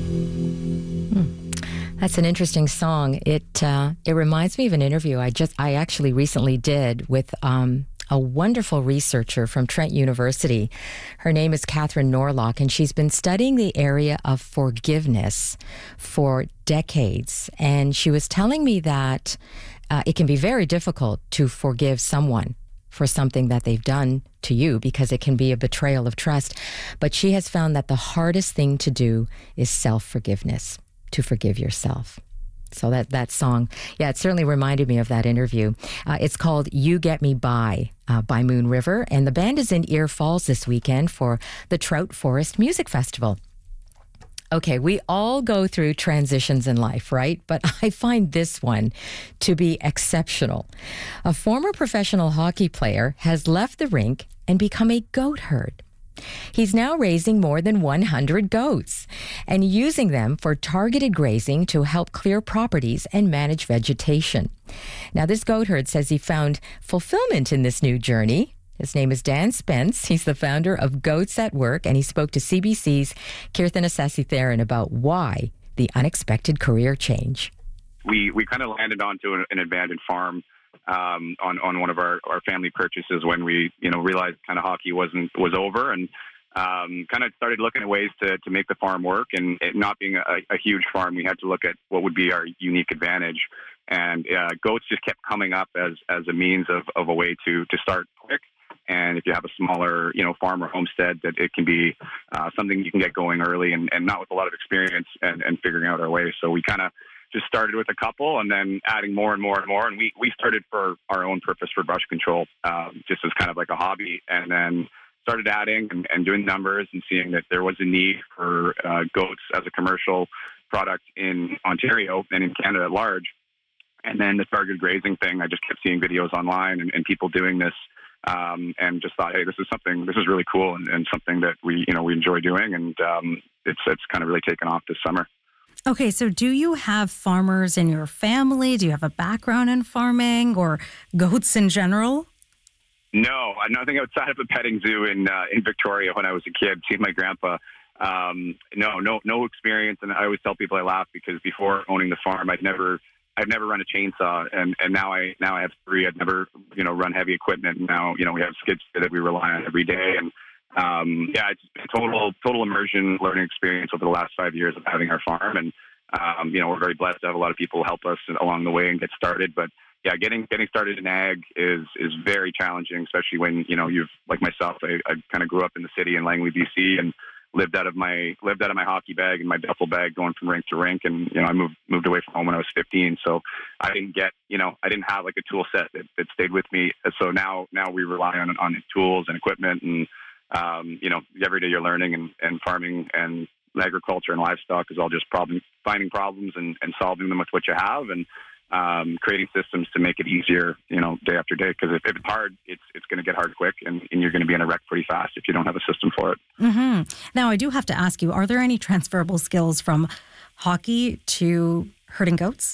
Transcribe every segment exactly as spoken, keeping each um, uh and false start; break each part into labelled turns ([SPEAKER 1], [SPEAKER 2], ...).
[SPEAKER 1] That's an interesting song. It uh, it reminds me of an interview I just I actually recently did with um, a wonderful researcher from Trent University. Her name is Catherine Norlock, and she's been studying the area of forgiveness for decades. And she was telling me that uh, it can be very difficult to forgive someone for something that they've done to you because it can be a betrayal of trust. But she has found that the hardest thing to do is self-forgiveness. To forgive yourself. So that, that song, yeah, it certainly reminded me of that interview. Uh, it's called You Get Me By uh, by Moon River, and the band is in Ear Falls this weekend for the Trout Forest Music Festival. Okay, we all go through transitions in life, right? But I find this one to be exceptional. A former professional hockey player has left the rink and become a goat herd. He's now raising more than one hundred goats and using them for targeted grazing to help clear properties and manage vegetation. Now, this goat herd says he found fulfillment in this new journey. His name is Dan Spence. He's the founder of Goats at Work, and he spoke to C B C's Kirtan Asasi-Theron about why the unexpected career change.
[SPEAKER 2] We we kind of landed onto an, an abandoned farm Um, on, on one of our, our family purchases when we, you know, realized kind of hockey wasn't, was over, and um, kind of started looking at ways to, to make the farm work. And it not being a, a huge farm, we had to look at what would be our unique advantage. And uh, goats just kept coming up as, as a means of, of a way to, to start quick. And if you have a smaller, you know, farm or homestead, that it can be uh, something you can get going early and, and not with a lot of experience and, and figuring out our way. So we kind of just started with a couple and then adding more and more and more. And we, we started for our own purpose for brush control, um, just as kind of like a hobby, and then started adding and, and doing numbers and seeing that there was a need for uh, goats as a commercial product in Ontario and in Canada at large. And then the targeted grazing thing, I just kept seeing videos online and, and people doing this, um, and just thought, hey, this is something, this is really cool and, and something that we, you know, we enjoy doing. And um, it's, it's kind of really taken off this summer.
[SPEAKER 3] Okay, so do you have farmers in your family? Do you have a background in farming or goats in general?
[SPEAKER 2] No, nothing outside of a petting zoo in uh, in Victoria when I was a kid. Seeing my grandpa. Um, no, no, no experience. And I always tell people I laugh because before owning the farm, I'd never, I'd never run a chainsaw, and, and now I now I have three. I'd never, you know, run heavy equipment. And now, you know, we have skids that we rely on every day, and Um, yeah, it's been a total, total immersion learning experience over the last five years of having our farm. And, um, you know, we're very blessed to have a lot of people help us along the way and get started. But yeah, getting, getting started in ag is, is very challenging, especially when, you know, you've, like myself, I, I kind of grew up in the city in Langley, B C, and lived out of my, lived out of my hockey bag and my duffel bag going from rink to rink. And, you know, I moved, moved away from home when I was fifteen. So I didn't get, you know, I didn't have like a tool set that, that stayed with me. So now, now we rely on, on tools and equipment and, Um, you know, every day you're learning, and, and farming and agriculture and livestock is all just problem, finding problems and, and solving them with what you have, and um, creating systems to make it easier, you know, day after day. Because if, if it's hard, it's it's going to get hard quick, and, and you're going to be in a wreck pretty fast if you don't have a system for it.
[SPEAKER 3] Mm-hmm. Now, I do have to ask you, are there any transferable skills from hockey to herding goats?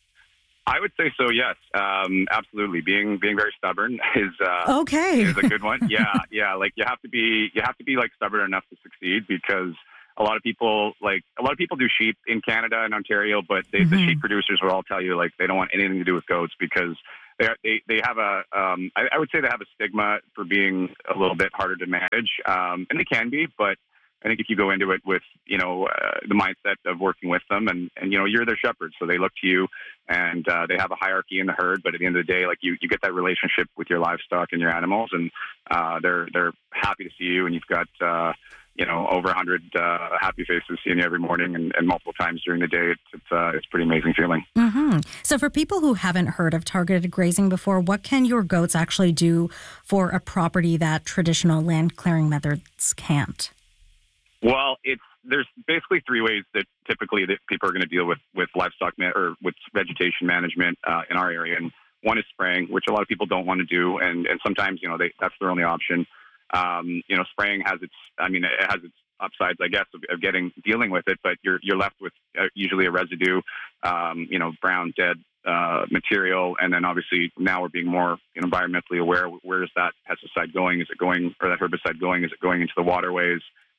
[SPEAKER 2] I would say so, yes. Um, absolutely. Being being very stubborn is uh,
[SPEAKER 3] okay.
[SPEAKER 2] is a good one. Yeah, yeah. Like you have to be you have to be like stubborn enough to succeed, because a lot of people like a lot of people do sheep in Canada and Ontario, but they, mm-hmm. the sheep producers will all tell you like they don't want anything to do with goats because they they they have a um, I, I would say they have a stigma for being a little bit harder to manage, um, and they can be, but I think if you go into it with, you know, uh, the mindset of working with them and, and, you know, you're their shepherd. So they look to you, and uh, they have a hierarchy in the herd. But at the end of the day, like you, you get that relationship with your livestock and your animals, and uh, they're they're happy to see you. And you've got, uh, you know, over one hundred uh, happy faces seeing you every morning and, and multiple times during the day. It's it's, uh, it's a pretty amazing feeling.
[SPEAKER 3] Mm-hmm. So for people who haven't heard of targeted grazing before, what can your goats actually do for a property that traditional land clearing methods can't?
[SPEAKER 2] Well, it's there's basically three ways that typically that people are going to deal with with livestock ma- or with vegetation management uh, in our area. And one is spraying, which a lot of people don't want to do, and and sometimes you know they, that's their only option. Um, you know, spraying has its, I mean, it has its upsides, I guess, of, of getting dealing with it, but you're you're left with uh, usually a residue, um, you know, brown dead uh, material, and then obviously now we're being more you know, environmentally aware. Where is that pesticide going? Is it going, or that herbicide going? Is it going into the waterways?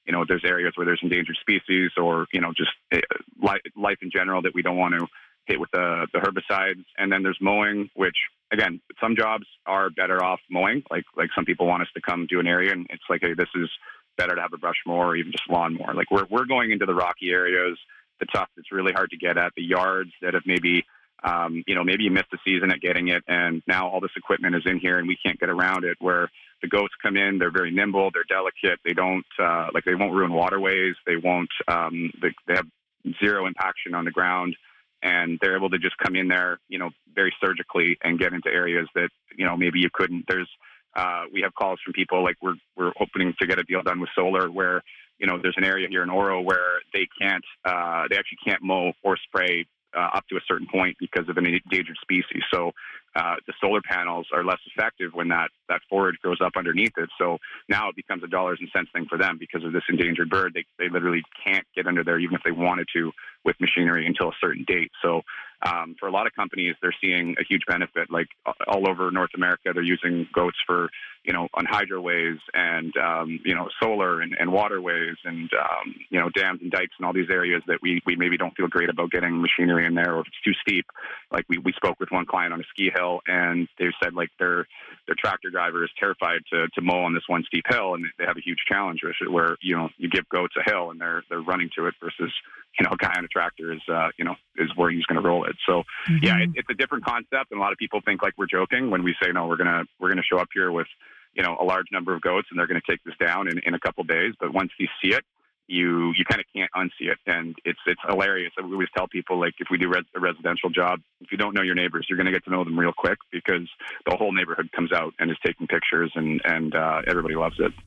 [SPEAKER 2] you know, there's areas where there's endangered species or, you know, just uh, life, life in general that we don't want to hit with the, the herbicides. And then there's mowing, which, again, some jobs are better off mowing. Like like some people want us to come do an area, and it's like, hey, this is better to have a brush mower or even just lawn mower. Like we're we're going into the rocky areas, the tough that's really hard to get at, the yards that have maybe, um, you know, maybe you missed the season at getting it, and now all this equipment is in here and we can't get around it, where the goats come in, they're very nimble, they're delicate, they don't, uh, like they won't ruin waterways, they won't, um, they, they have zero impaction on the ground, and they're able to just come in there, you know, very surgically and get into areas that, you know, maybe you couldn't. There's, uh, we have calls from people, like we're, we're hoping to get a deal done with solar where, you know, there's an area here in Oro where they can't, uh, they actually can't mow or spray uh, up to a certain point because of an endangered species. So uh, the solar panels are less effective when that, that forage grows up underneath it. So now it becomes a dollars and cents thing for them because of this endangered bird. They, they literally can't get under there even if they wanted to with machinery until a certain date. So um, for a lot of companies, they're seeing a huge benefit. Like all over North America, they're using goats for, you know, on hydroways and, um, you know, solar and, and waterways and, um, you know, dams and dikes and all these areas that we, we maybe don't feel great about getting machinery in there, or if it's too steep. Like we, we spoke with one client on a ski hill, and they said like their their tractor driver is terrified to, to mow on this one steep hill, and they have a huge challenge with it where, you know, you give goats a hill and they're they're running to it versus, you know, a guy on a tractor is, uh, you know, is where he's going to roll it. So, mm-hmm. yeah, it, it's a different concept, and a lot of people think like we're joking when we say, no, we're gonna we're gonna show up here with, you know, a large number of goats, and they're going to take this down in, in a couple of days. But once you see it, you you kind of can't unsee it, and it's it's hilarious. We always tell people, like, if we do res- a residential job, if you don't know your neighbors, you're going to get to know them real quick because the whole neighborhood comes out and is taking pictures, and and uh, everybody loves it.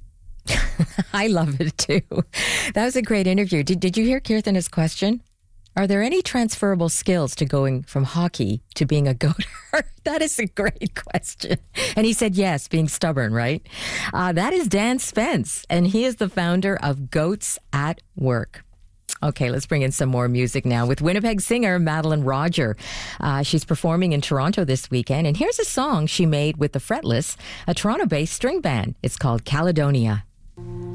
[SPEAKER 1] I love it too. That was a great interview. Did Did you hear Kirthana's question? Are there any transferable skills to going from hockey to being a goater? That is a great question. And he said yes, being stubborn, right? Uh, that is Dan Spence, and he is the founder of Goats at Work. Okay, let's bring in some more music now with Winnipeg singer Madeline Roger. Uh, she's performing in Toronto this weekend, and here's a song she made with the Fretless, a Toronto-based string band. It's called Caledonia.